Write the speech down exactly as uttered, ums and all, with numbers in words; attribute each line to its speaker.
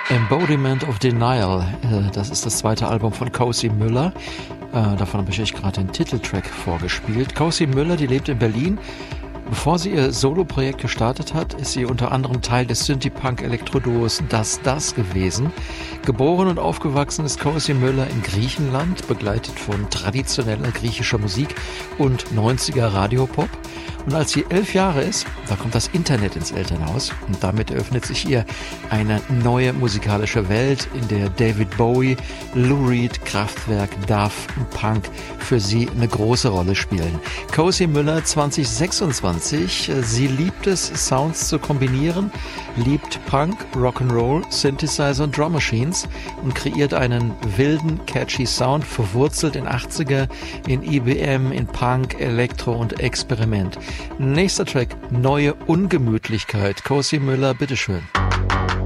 Speaker 1: Embodiment of Denial, das ist das zweite Album von Cozy Müller. Davon habe ich euch gerade den Titeltrack vorgespielt. Cozy Müller, die lebt in Berlin. Bevor sie ihr Soloprojekt gestartet hat, ist sie unter anderem Teil des Synthie-Punk-Elektroduos Das Das gewesen. Geboren und aufgewachsen ist Cozy Müller in Griechenland, begleitet von traditioneller griechischer Musik und neunziger Radiopop. Und als sie elf Jahre ist, da kommt das Internet ins Elternhaus und damit eröffnet sich ihr eine neue musikalische Welt, in der David Bowie, Lou Reed, Kraftwerk, Duff und Punk für sie eine große Rolle spielen. Cozy Müller zwanzig sechsundzwanzig, sie liebt es, Sounds zu kombinieren, liebt Punk, Rock'n'Roll, Synthesizer und Drum Machines und kreiert einen wilden, catchy Sound, verwurzelt in achtziger, in E B M, in Punk, Elektro und Experiment. Nächster Track, Neue Ungemütlichkeit. Cozy Müller, bitteschön.